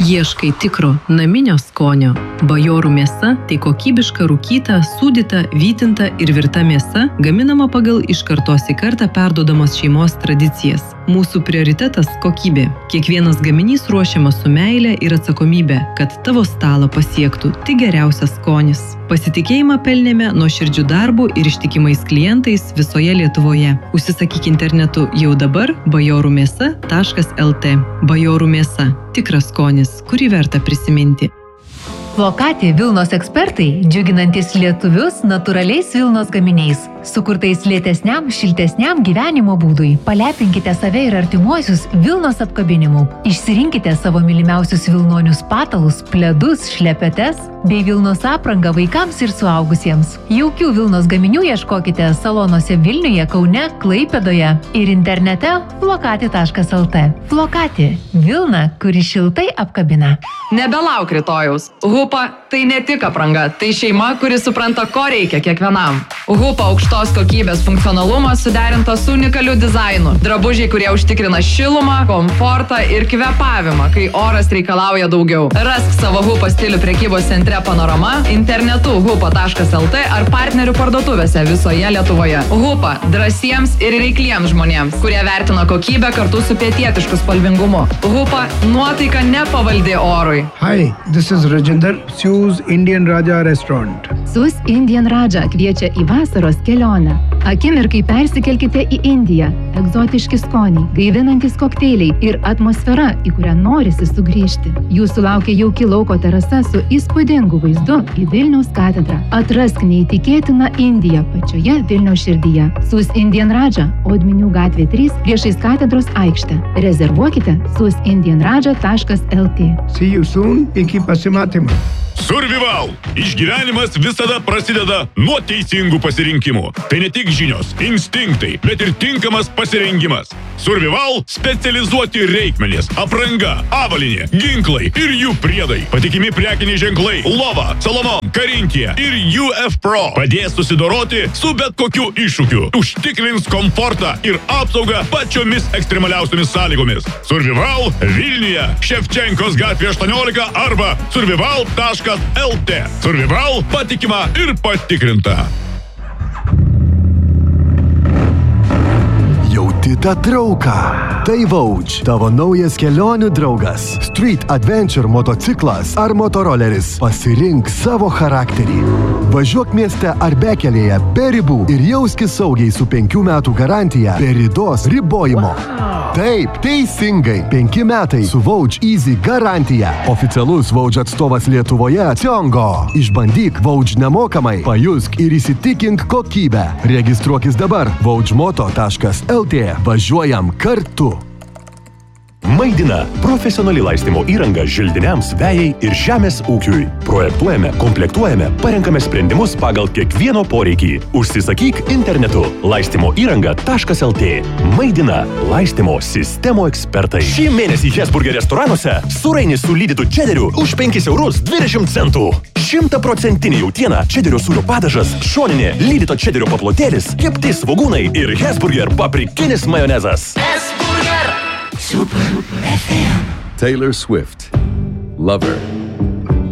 Ieškai tikro naminio skonio. Bajorų mėsa tai kokybiška rūkyta, sūdyta, vytinta ir virta mėsa, gaminama pagal iš kartos į kartą perduodamos šeimos tradicijas. Mūsų prioritetas – kokybė. Kiekvienas gaminys ruošiamas su meile ir atsakomybė, kad tavo stalą pasiektų tik geriausias skonis. Pasitikėjimą pelnėme nuoširdžių darbų ir ištikimais klientais visoje Lietuvoje. Užsisakyk internetu jau dabar bajorumėsa.lt. Bajorų mėsa – tikras skonis, kurį verta prisiminti. Flokati Vilnos ekspertai, džiuginantis lietuvius natūraliais Vilnos gaminiais. Sukurtais lėtesniam, šiltesniam gyvenimo būdui. Palepinkite save ir artimuosius Vilnos apkabinimu. Išsirinkite savo mylimiausius vilnonius patalus, pledus, šlepetes bei Vilnos aprangą vaikams ir suaugusiems. Jaukių Vilnos gaminių ieškokite salonuose Vilniuje, Kaune, Klaipėdoje ir internete flokati.lt. Flokati – Vilna, kuri šiltai apkabina. Nebelauk rytojaus. Hupa tai ne tik apranga, tai šeima, kuri supranta, ko reikia kiekvienam. Hupa aukštos kokybės funkcionalumas suderintas su unikaliu dizainu. Drabužiai, kurie užtikrina šilumą, komfortą ir kvėpavimą, kai oras reikalauja daugiau. Rask savo Hupa stilių prekybos centre Panorama, internetu hupa.lt ar partnerių parduotuvėse visoje Lietuvoje. Hupa drąsiems ir reikliems žmonėms, kurie vertina kokybę kartu su pietietišku spalvingumu. Hupa nuotaika nepavaldi orui. Hi, this is Rajinder, Sus Indian Raja Restaurant. Sus Indian Raja kviečia į vasaros kelionę. Akimirkai persikelkite į Indiją. Egzotiški skoniai, gaivinantis kokteiliai ir atmosfera, į kurią norisi sugrįžti. Jūsų laukia jauki lauko terasa su įspūdingu vaizdu į Vilniaus katedrą. Atrask neįtikėtiną Indiją pačioje Vilniaus širdyje. Sus Indian Raja, Odminių gatvė 3 priešais katedros aikštę. Rezervuokite susindianraja.lt. See you soon, iki pasimatymo. Survival! Išgyvenimas visada prasideda nuo teisingų pasirinkimų. Tai ne tik žinios, instinktai, bet ir tinkamas pasirengimas. Survival specializuoti reikmenys, apranga, avalynė, ginklai ir jų priedai. Patikimi prekiniai ženklai Lova, Salomon, Karinkija ir UF Pro padės susidoroti su bet kokiu iššūkiu. Užtikrins komfortą ir apsaugą pačiomis ekstremaliausiomis sąlygomis. Survival Vilniuje, Ševčenkos gatvė 18 arba survival.lt. Survival patikima ir patikrinta. Jauti tą trauką. Tai Vouch, tavo naujas kelionių draugas. Street Adventure motociklas ar motoroleris. Pasirink savo charakterį. Važiuok mieste ar bekelėje be ribų ir jauskis saugiai su 5 metų garantija be ridos ribojimo. Taip, teisingai. 5 metai su Vouch Easy garantija. Oficialus Vouch atstovas Lietuvoje Ciongo. Išbandyk Vouch nemokamai, pajusk ir įsitikink kokybę. Registruokis dabar vouchmoto.lt. Važiuojam kartu. Maidina – profesionali laistymo įranga želdiniams, vejai ir žemės ūkiui. Projektuojame, komplektuojame, parenkame sprendimus pagal kiekvieno poreikį. Užsisakyk internetu laistymoįranga.lt. Maidina – laistymo sistemo ekspertai. Šį mėnesį Hesburger restoranuose surainis su lydytu čederiu už 5,20 €. 100% jautiena, čederio sūrio padažas, šoninė, lydyto čederio paplotėlis, kepti svogūnai ir Hesburger paprikinis majonezas. Hesburger! Super FM. Taylor Swift, Lover.